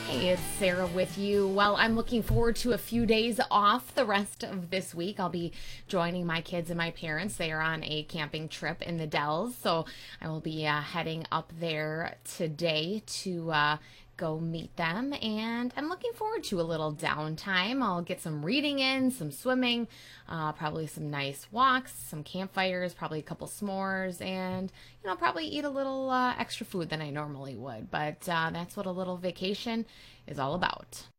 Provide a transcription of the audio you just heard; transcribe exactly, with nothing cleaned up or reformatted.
Hey, it's Sarah with you. Well, I'm looking forward to a few days off the rest of this week. I'll be joining my kids and my parents. They are on a camping trip in the Dells, so I will be uh, heading up there today to uh, go meet them, and I'm looking forward to a little downtime. I'll get some reading in, some swimming, uh, probably some nice walks, some campfires, probably a couple s'mores, and you know, probably eat a little uh, extra food than I normally would. But uh, that's what a little vacation is all about.